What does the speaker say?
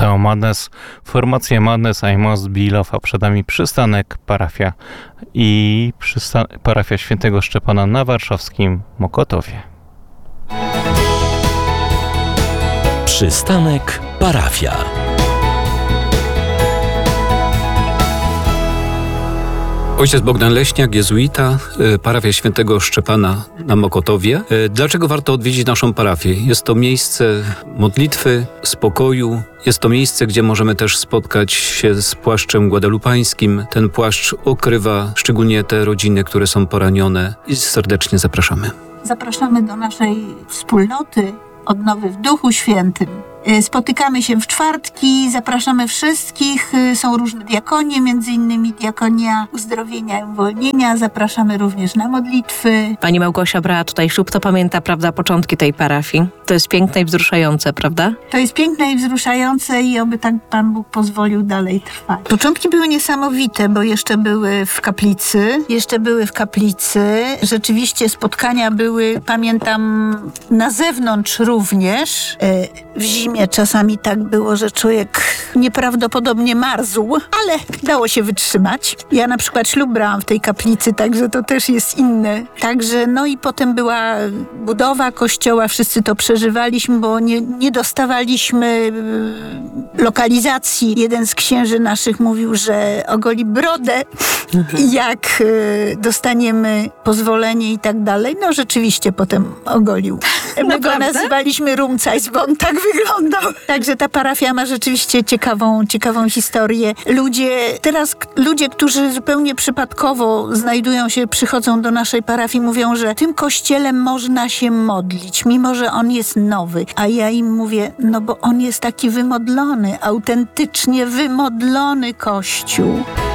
Teo Madness, formacja Madness, I Must Be Love, a przed nami przystanek, parafia i parafia Świętego Szczepana na warszawskim Mokotowie. Przystanek, parafia. Ojciec Bogdan Leśniak, jezuita, parafia Świętego Szczepana na Mokotowie. Dlaczego warto odwiedzić naszą parafię? Jest to miejsce modlitwy, spokoju. Jest to miejsce, gdzie możemy też spotkać się z płaszczem guadalupańskim. Ten płaszcz okrywa szczególnie te rodziny, które są poranione. I serdecznie zapraszamy. Zapraszamy do naszej wspólnoty Odnowy w Duchu Świętym. Spotykamy się w czwartki, zapraszamy wszystkich, są różne diakonie, między innymi diakonia uzdrowienia i uwolnienia, zapraszamy również na modlitwy. Pani Małgosia brała tutaj ślub, to pamięta, prawda, początki tej parafii. To jest piękne i wzruszające, prawda? To jest piękne i wzruszające i oby tak Pan Bóg pozwolił dalej trwać. Początki były niesamowite, bo jeszcze były w kaplicy. Rzeczywiście spotkania były, pamiętam, na zewnątrz również. W zimie czasami tak było, że człowiek nieprawdopodobnie marzł, ale dało się wytrzymać. Ja na przykład ślub brałam w tej kaplicy, także to też jest inne. Także no i potem była budowa kościoła, wszyscy to przeżywaliśmy, bo nie dostawaliśmy lokalizacji. Jeden z księży naszych mówił, że ogoli brodę, jak dostaniemy pozwolenie i tak dalej. No rzeczywiście potem ogolił. My go nazywaliśmy Rumcajs, bo on tak wyglądał. Także ta parafia ma rzeczywiście ciekawą historię. Ludzie, którzy zupełnie przypadkowo przychodzą do naszej parafii, mówią, że tym kościelem można się modlić, mimo że on jest nowy. A ja im mówię, no bo on jest taki wymodlony, autentycznie wymodlony kościół.